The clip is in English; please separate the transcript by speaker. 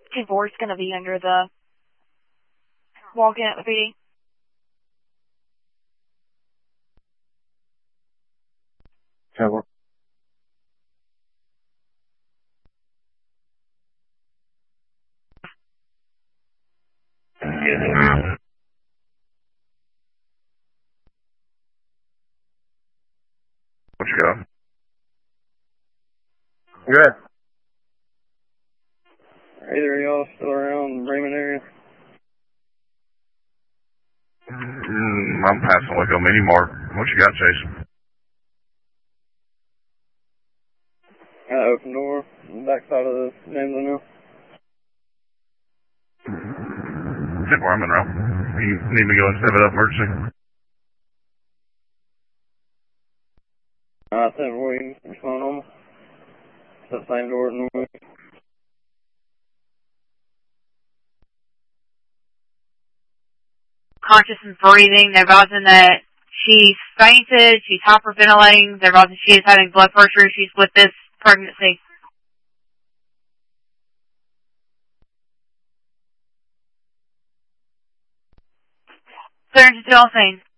Speaker 1: Divorce going to be under the walk-in at the PD.
Speaker 2: Cover.
Speaker 3: What you got?
Speaker 2: Good.
Speaker 4: Either of y'all still around the Bremen area?
Speaker 3: I'm passing like a mini mart. What you got, Jason?
Speaker 4: Open door, back side of the Namely Mill.
Speaker 3: Zip where I'm in route. You need me to go and step it up emergency?
Speaker 4: I think we respond on it's the same door as normal.
Speaker 1: Conscious and breathing. They're advising that she's fainted, she's hyperventilating. They're advising she is having blood pressure issues with this pregnancy. Clearance to Tennessee.